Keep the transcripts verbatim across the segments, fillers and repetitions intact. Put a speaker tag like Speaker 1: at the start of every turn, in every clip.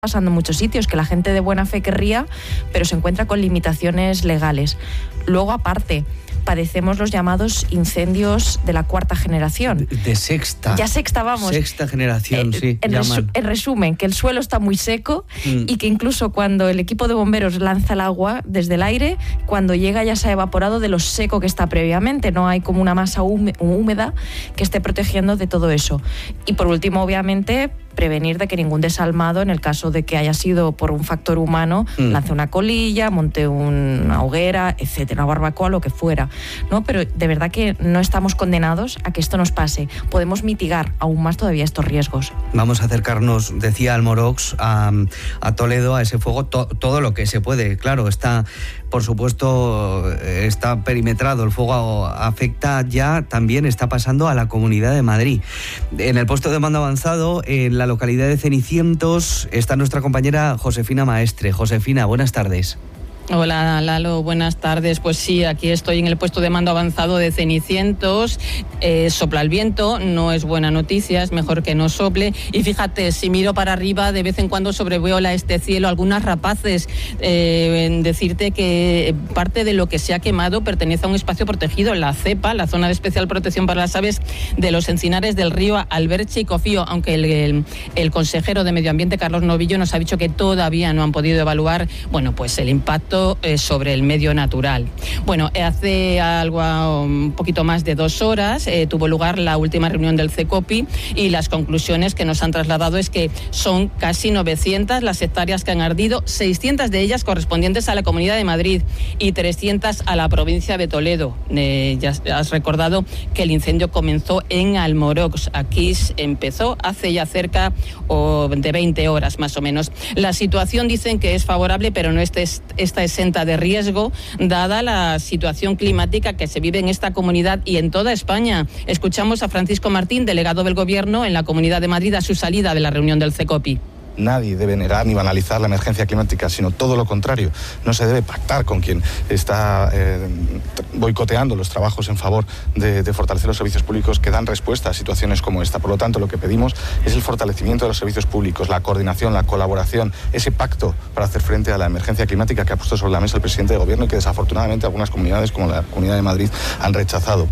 Speaker 1: pasando en muchos sitios, que la gente de buena fe querría, pero se encuentra con limitaciones legales. Luego, aparte, padecemos los llamados incendios de la cuarta generación.
Speaker 2: De, de sexta.
Speaker 1: Ya sexta, vamos.
Speaker 2: Sexta generación, eh, sí.
Speaker 1: En, resu en resumen, que el suelo está muy seco mm. y que incluso cuando el equipo de bomberos lanza el agua desde el aire, cuando llega ya se ha evaporado de lo seco que está previamente. No hay como una masa húmeda que esté protegiendo de todo eso. Y por último, obviamente, prevenir de que ningún desalmado, en el caso de que haya sido por un factor humano, mm. lance una colilla, monte una hoguera, etcétera, una barbacoa, lo que fuera, ¿no? Pero de verdad que no estamos condenados a que esto nos pase. Podemos mitigar aún más todavía estos riesgos.
Speaker 2: Vamos a acercarnos, decía Almorox, a, a Toledo, a ese fuego, to, todo lo que se puede. Claro, está, por supuesto, está perimetrado. El fuego afecta ya, también está pasando a la Comunidad de Madrid. En el puesto de mando avanzado, en la localidad de Cenicientos, está nuestra compañera Josefina Maestre. Josefina, buenas tardes.
Speaker 3: Hola Lalo, buenas tardes. Pues sí, aquí estoy en el puesto de mando avanzado de Cenicientos. Eh, sopla el viento, no es buena noticia, es mejor que no sople. Y fíjate, si miro para arriba, de vez en cuando sobrevuela este cielo algunas rapaces. Eh, en decirte que parte de lo que se ha quemado pertenece a un espacio protegido, la CEPA, la Zona de Especial Protección para las Aves de los Encinares del Río Alberche y Cofío, aunque el, el, el consejero de Medio Ambiente, Carlos Novillo, nos ha dicho que todavía no han podido evaluar, bueno, pues el impacto sobre el medio natural. Bueno, hace algo, un poquito más de dos horas eh, tuvo lugar la última reunión del CECOPI y las conclusiones que nos han trasladado es que son casi novecientas las hectáreas que han ardido, seiscientas de ellas correspondientes a la Comunidad de Madrid y trescientas a la provincia de Toledo. Eh, ya has recordado que el incendio comenzó en Almorox. Aquí empezó hace ya cerca oh, de veinte horas más o menos. La situación dicen que es favorable, pero no este, esta exenta de riesgo, dada la situación climática que se vive en esta comunidad y en toda España. Escuchamos a Francisco Martín, delegado del Gobierno en la Comunidad de Madrid, a su salida de la reunión del CECOPI.
Speaker 4: Nadie debe negar ni banalizar la emergencia climática, sino todo lo contrario. No se debe pactar con quien está eh, boicoteando los trabajos en favor de, de fortalecer los servicios públicos que dan respuesta a situaciones como esta. Por lo tanto, lo que pedimos es el fortalecimiento de los servicios públicos, la coordinación, la colaboración, ese pacto para hacer frente a la emergencia climática que ha puesto sobre la mesa el presidente de Gobierno y que desafortunadamente algunas comunidades, como la Comunidad de Madrid, han rechazado.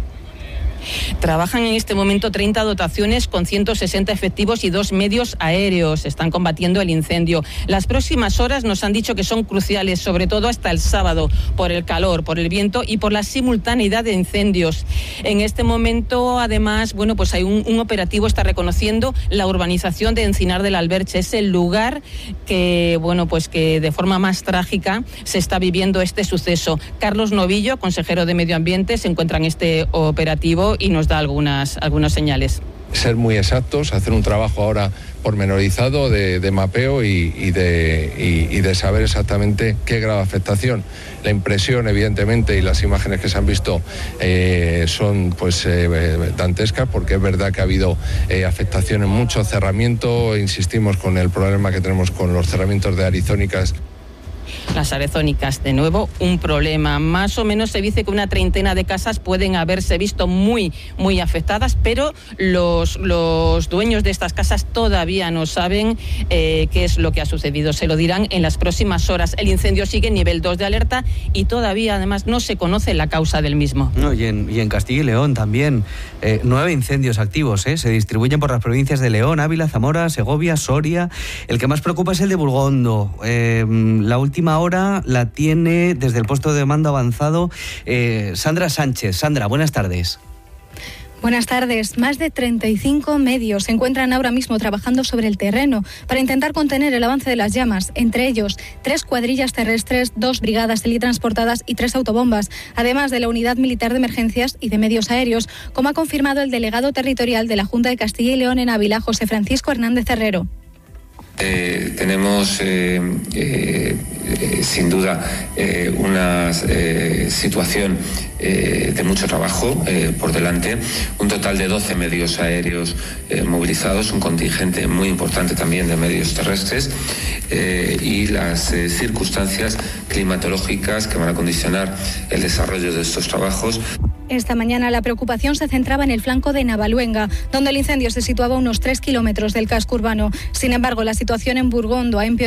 Speaker 3: Trabajan en este momento treinta dotaciones con ciento sesenta efectivos y dos medios aéreos. Están combatiendo el incendio. Las próximas horas nos han dicho que son cruciales, sobre todo hasta el sábado, por el calor, por el viento y por la simultaneidad de incendios. En este momento, además, bueno, pues hay un, un operativo, está reconociendo la urbanización de Encinar del Alberche. Es el lugar que, bueno, pues que de forma más trágica se está viviendo este suceso. Carlos Novillo, consejero de Medio Ambiente, se encuentra en este operativo y nos da algunas, algunas señales.
Speaker 5: Ser muy exactos, hacer un trabajo ahora pormenorizado de, de mapeo y, y, de, y, y de saber exactamente qué grado de afectación. La impresión, evidentemente, y las imágenes que se han visto eh, son pues eh, dantescas, porque es verdad que ha habido eh, afectación en mucho cerramiento. Insistimos con el problema que tenemos con los cerramientos de arizónicas.
Speaker 3: Las arizónicas, de nuevo, un problema. Más o menos se dice que una treintena de casas pueden haberse visto muy, muy afectadas, pero los, los dueños de estas casas todavía no saben eh, qué es lo que ha sucedido. Se lo dirán en las próximas horas. El incendio sigue en nivel dos de alerta y todavía, además, no se conoce la causa del mismo.
Speaker 2: No, y, en, y en Castilla y León también. Eh, nueve incendios activos, ¿eh? Se distribuyen por las provincias de León, Ávila, Zamora, Segovia, Soria. El que más preocupa es el de Burgondo. Eh, la última hora la tiene desde el puesto de mando avanzado eh, Sandra Sánchez. Sandra, buenas tardes.
Speaker 6: Buenas tardes. Más de treinta y cinco medios se encuentran ahora mismo trabajando sobre el terreno para intentar contener el avance de las llamas, entre ellos tres cuadrillas terrestres, dos brigadas helitransportadas y tres autobombas, además de la Unidad Militar de Emergencias y de Medios Aéreos, como ha confirmado el delegado territorial de la Junta de Castilla y León en Ávila, José Francisco Hernández Herrero.
Speaker 7: Eh, tenemos eh, eh, eh, sin duda eh, una eh, situación eh, de mucho trabajo eh, por delante, un total de doce medios aéreos eh, movilizados, un contingente muy importante también de medios terrestres eh, y las eh, circunstancias climatológicas que van a condicionar el desarrollo de estos trabajos.
Speaker 6: Esta mañana la preocupación se centraba en el flanco de Navaluenga, donde el incendio se situaba a unos tres kilómetros del casco urbano. Sin embargo, la situación en Burgondo ha empeorado